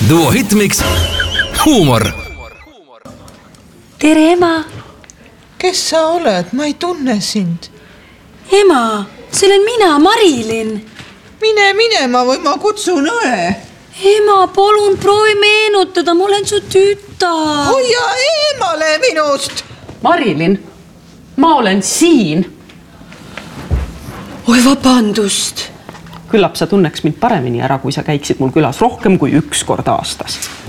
Duo Hitmix huumor. Tere, ema. Kes sa oled? Ma ei tunne sind. Ema, see olen mina, Marilyn. Mine minema või ma kutsun õe. Ema, palun proovi meenutada, ma olen su tütar. Hoia eemale minust. Marilyn, ma olen siin. Oi, vabandust. Küllap sa tunneks mind paremini ära, kui sa käiksid mul külas rohkem kui 1 kord aastas.